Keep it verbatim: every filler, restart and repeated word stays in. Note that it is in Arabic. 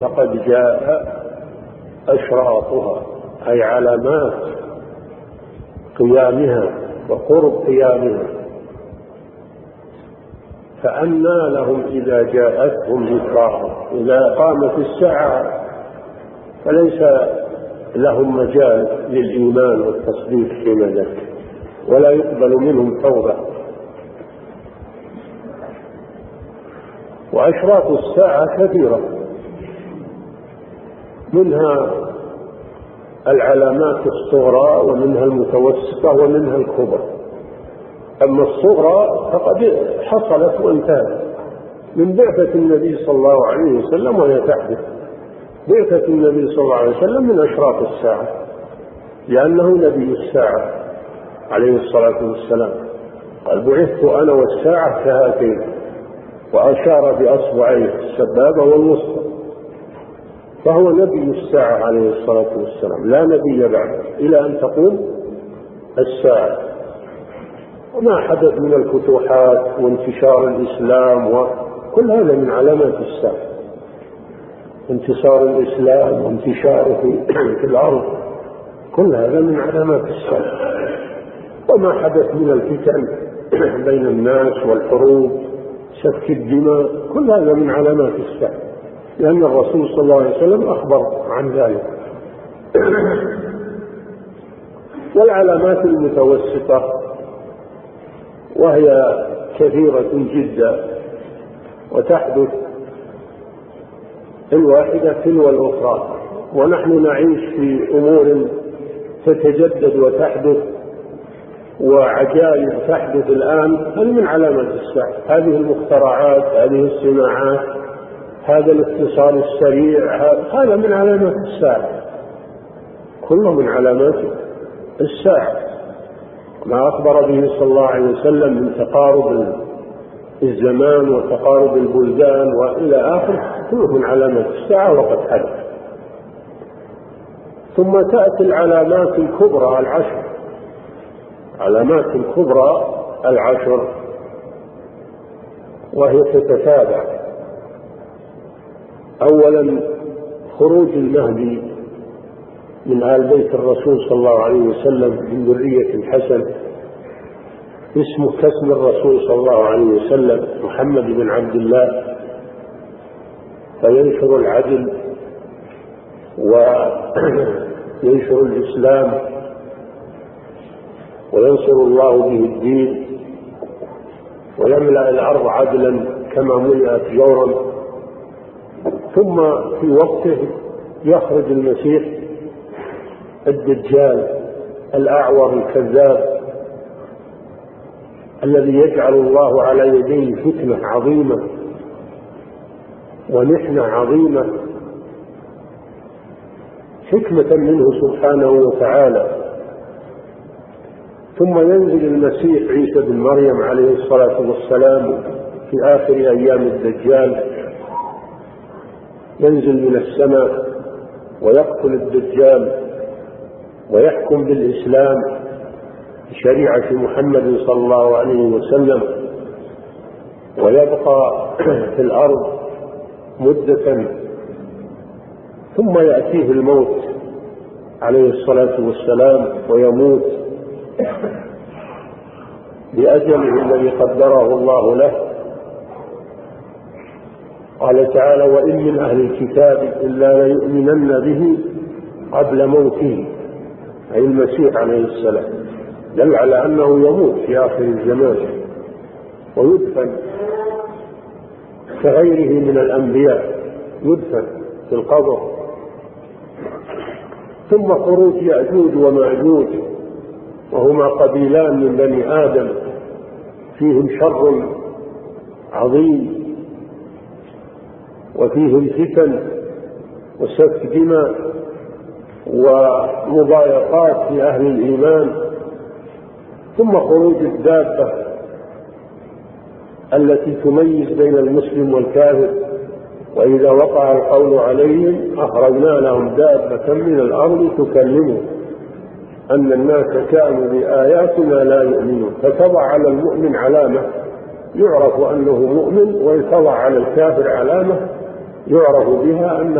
فقد جاء أشراطها أي علامات قيامها وقرب قيامها. فأنى لهم إذا جاءتهم ذكراهم. إذا قامت الساعة فليس لهم مجال للإيمان والتصديق فيما ذاك، ولا يقبل منهم توبة. وأشراط الساعة كثيرة، منها العلامات الصغرى ومنها المتوسطة ومنها الكبرى. أما الصغرى فقد حصلت وانتهت من بعثة النبي صلى الله عليه وسلم، وهي تحدث. بعثة النبي صلى الله عليه وسلم من أشراط الساعة، لأنه نبي الساعة عليه الصلاة والسلام. قال: بعثت أنا والساعة كهاتين، وأشار بأصبعيه السبابة والوسطى. فهو نبي الساعة عليه الصلاة والسلام، لا نبي بعده إلى أن تقوم الساعة. وما حدث من الفتوحات وانتشار الإسلام وكل هذا من علامات الساعة، انتصار الإسلام وانتشاره في الأرض، كل هذا من علامات الساعة. وما حدث من الفتن بين الناس والحروب، سفك الدماء، كل هذا من علامات الساعة، لأن الرسول صلى الله عليه وسلم أخبر عن ذلك. والعلامات المتوسطة وهي كثيرة جدا، وتحدث الواحدة تلو الأخرى، ونحن نعيش في أمور تتجدد وتحدث، وعجائب تحدث الآن. هذه من علامات الساعة، هذه المخترعات، هذه الصناعات، هذا الاتصال السريع، هذا من علامات الساعة، كله من علامات الساعة. ما أخبر به صلى الله عليه وسلم من تقارب الزمان وتقارب البلدان وإلى آخره، كله من علامات الساعة وقد حدث. ثم تأتي العلامات الكبرى العشر، علامات الكبرى العشر، وهي تتتابع. أولا خروج المهدي من آل بيت الرسول صلى الله عليه وسلم من ذرية الحسن، اسمه كاسم الرسول صلى الله عليه وسلم محمد بن عبد الله، فينشر العدل وينشر الإسلام وينصر الله به الدين، ويملأ الأرض عدلا كما ملئت جورا. ثم في وقته يخرج المسيح الدجال الأعور الكذاب، الذي يجعل الله على يديه فتنة عظيمة ونحنة عظيمة، حكمة منه سبحانه وتعالى. ثم ينزل المسيح عيسى بن مريم عليه الصلاة والسلام في آخر أيام الدجال، ينزل من السماء ويقتل الدجال ويحكم بالإسلام بشريعة محمد صلى الله عليه وسلم، ويبقى في الأرض مدة، ثم يأتيه الموت عليه الصلاة والسلام ويموت بأجله الذي قدره الله له. قال تعالى: وإن من أهل الكتاب إلا ليؤمنن به قبل موته، أي المسيح عليه السلام، دل على أنه يموت في آخر الزمان ويدفن كغيره من الأنبياء، يدفن في القبر. ثم خروج يأجوج ومأجوج، وهما قبيلان من بني آدم فيهم شر عظيم وفيهم فتن وسفك دماء ومضايقات في أهل الإيمان. ثم خروج الدابة التي تميز بين المسلم والكافر، وإذا وقع القول عليهم أخرجنا لهم دابة من الأرض تكلمهم أن الناس كانوا بآياتنا لا يؤمنون. فتضع على المؤمن علامة يعرف أنه مؤمن، ويتضع على الكافر علامة يعرف بها أنه